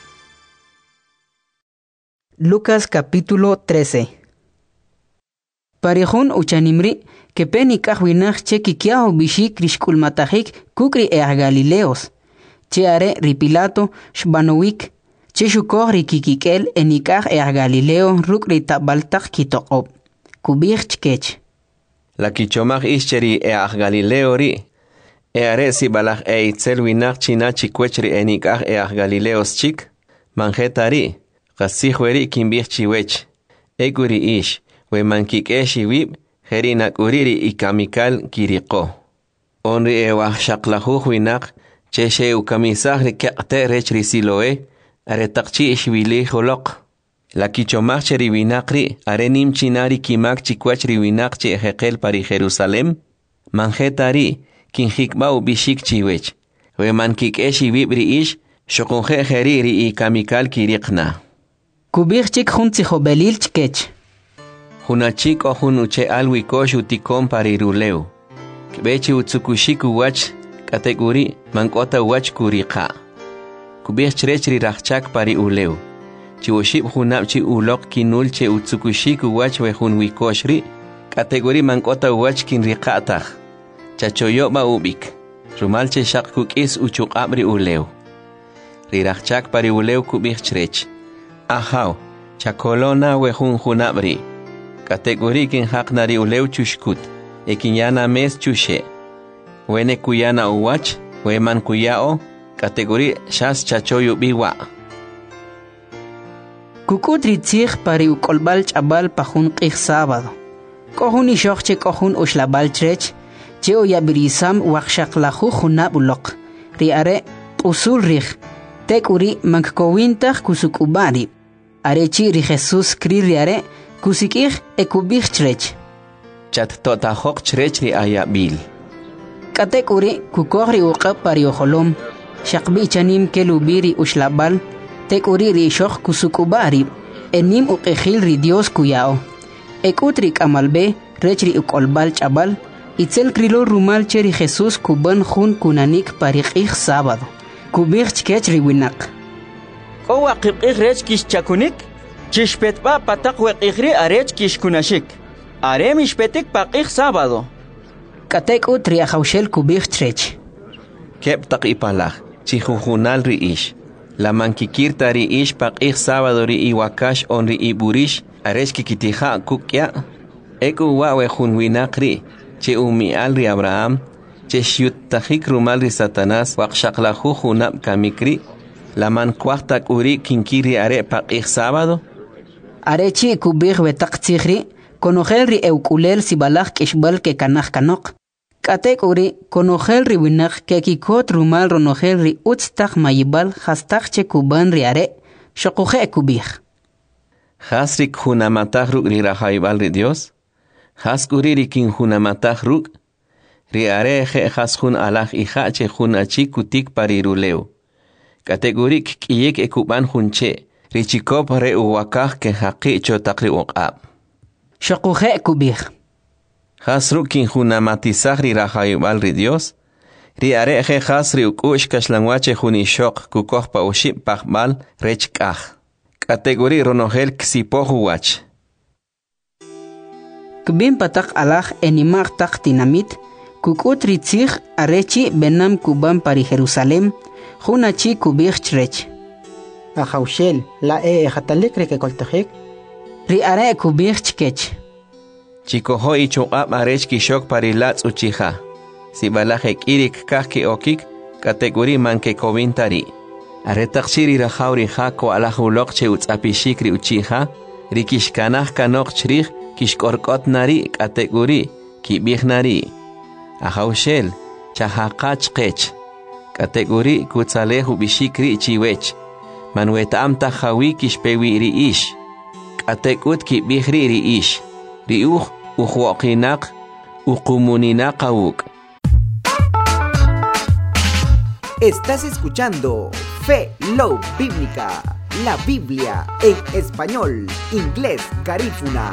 S2: Lucas capítulo trece. Parejón uchanimri, que peni kahwinach che kikiao bishi krishkulmatahik kukri e Galileos. Che are ripilato shbanowik, che shukoh rikikikel enikah e Galileo rukri tabaltak kitokob. Kubich chkech.
S1: La kichomach ischeri e ach Galileo ri. E are si balach e itzel winach china chikwechri enikach e ach Galileos chik. Manjetari. Gasihweri kimbich chiwech. E guri ish. We mankik e shiwib. Heri nakuriri ikamikal kiriko. Onri e wach shaklahuch winach. Che she ukamisach ri kekte rech risiloe. Are takchi ishwili holok. La kichomach che riwinakri, arenim chinari kimak chikwach riwinak che ejekel pari Jerusalem. Manjetari, kinjikbau bishik chiwech. We mankik eshi vibri ish, shokunje jeriri i kamikal kirikna.
S2: Kubich chik juntsijo belil chkech.
S1: Hunachik o hunuche alwikosh utikom pari ruleu. Kbechi utsukushiku wach, kategori, mankota wach kurika. Kubich chrechri rachak pari uleu. Chiwoship hunap chi ulok kinul che utsukushiku wach we hun wikoshri. Kategori mankota wach kin riqatah. Chachoyo ba ubik. Rumal che shak kukis uchuk abri uleu. Rirachak pari uleu kubich chrech. Ahaw, chakolona we hun hunabri. Kategori kin haknari uleu chushkut. Ekinyana mes chushe. Wene kuyana uwach, we man kuyao. Kategori shas chachoyo biwa.
S2: Kukutri tzich pari ukolbal chabal pahun qih sábado. Kohun ishok che kohun ushlabal trech, che oyabirisam wakshaklahu hunab ulok. Riare usul rich, tek uri mankowintach kusukubari. Arechi ri Jesus kri riare, kusikich ekubich trech.
S1: Chat totahok trech ri ayabil.
S2: Katek uri kukohri uqab pari oholom, shakbi chanim kelubiri ushlabal, tek uri rishok kusukubari, enim uqejil ri Dios kuyao. Ekutrik amalbe, rechri ukolbal chabal, itzel krilo rumal cheri Jesus kuban jun kunanik parikij sábado. Kubich chkech riwinak.
S7: Owa qibqij rech kish chakunik, chishpetba patak weqijri arech kish kunashik. Are mishpetik paqij sábado.
S2: Katek utri ahaushel kubich trech.
S1: Kep tak ipalach, chihujunal ri ish. La mankikirta ri ish paqij sábado ri iwakash on ri iburish, arech kikitija kukya. Eku wawe junwinak ri, che umial ri Abraham, che shiutajik rumal ri Satanás, wakshaklahu junab kamikri, la mankwachtak uri kinkiri are paqij sábado.
S2: Arechi kubich betak tzihri, konogel ri eukulel sibalach kishbal ke kanach kanok. Katek uri konogel ri winak ke kikot rumal ronogel ri utstak mayibal hastak che kuban ri are, shokuje kubich.
S1: Hasrik hunamatach ruk ri rahaibal ri Dios. Haskuri kin hunamatach ruk. Ri are je haskun alach ija che hun achik kutik pariruleu. Kategorik kiyek ekuban hunche. Ri chikop re uwakach ke haqi chotakri uqab.
S2: Shokuje kubich.
S1: Hasruk kin hunamatizach ri rahaibal ri Dios. Ri are je hasri ukush kashlangwache hunishok kukoh pa uship pachbal rechkach. Kategori ronogel ksipohu wach.
S2: Kbin patak alach enimach tak tinamit, kukut ritzich arechi benam kuban pari Jerusalem, hunachi kubich chrech.
S12: Ahaushel, la e ejatalik rekekoltajik.
S2: Ri are kubich chkech.
S1: Chikoho ichuqab arech kishok pari latz uchija. Si balajek irik kahki okik, kategori manke kovintari. Aretaqchiri rajauri jako alahulok che utzapishikri uchiha, rikishkanah kanok chrih kishkorkot nari kategori kibih nari. Ahaushel chahaqach qech kategori kutzalehu bishikri chiwech. Manuetam tahawi kishpewi riish. Katekut kibihri riish. Riuh uhuoqinak uqumuninaqawuk.
S13: Estás escuchando Fe Love Bíblica, la Biblia en español, inglés, garífuna.